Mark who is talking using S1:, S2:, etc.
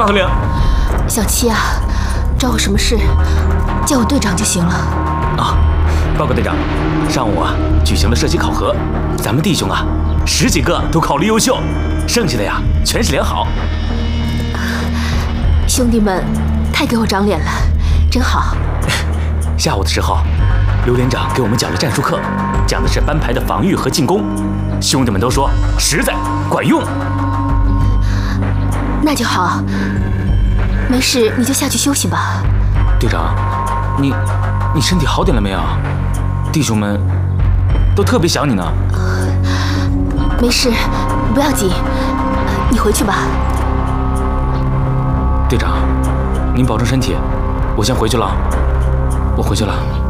S1: 老头领。
S2: 小七啊，找我什么事，叫我队长就行了。
S1: 啊，报告队长，上午啊举行了射击考核，咱们弟兄啊10几个都考虑优秀，剩下的呀全是良好。
S2: 兄弟们太给我长脸了，真好。
S1: 下午的时候，刘连长给我们讲了战术课，讲的是班排的防御和进攻，兄弟们都说实在管用。
S2: 那就好，没事你就下去休息吧。
S1: 队长，你身体好点了没有？弟兄们都特别想你呢。
S2: 没事，不要紧，你回去吧。
S1: 队长，您保重身体，我先回去了。我回去了。